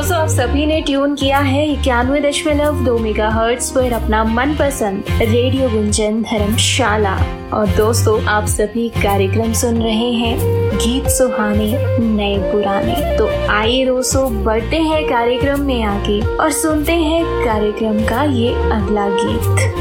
दोस्तों, आप सभी ने ट्यून किया है 91.2 मेगाहर्ट्ज पर अपना मनपसंद रेडियो गुंजन धर्मशाला। और दोस्तों, आप सभी कार्यक्रम सुन रहे हैं गीत सुहाने नए पुराने। तो आइए दोस्तों, बढ़ते हैं कार्यक्रम में आगे और सुनते हैं कार्यक्रम का ये अगला गीत।